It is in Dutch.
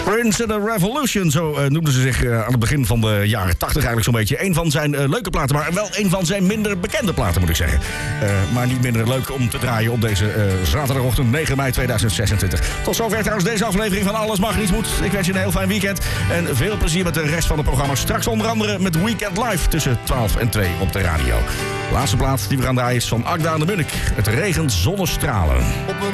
Prince and the Revolution, zo noemden ze zich aan het begin van de jaren 80 eigenlijk zo'n beetje. Een van zijn leuke platen, maar wel een van zijn minder bekende platen moet ik zeggen. Maar niet minder leuk om te draaien op deze zaterdagochtend 9 mei 2026. Tot zover trouwens deze aflevering van Alles Mag Niets Moet. Ik wens je een heel fijn weekend en veel plezier met de rest van het programma. Straks onder andere met Weekend Live tussen 12 en 2 op de radio. De laatste plaat die we gaan draaien is van Agda en de Munnik. Het regent zonnestralen.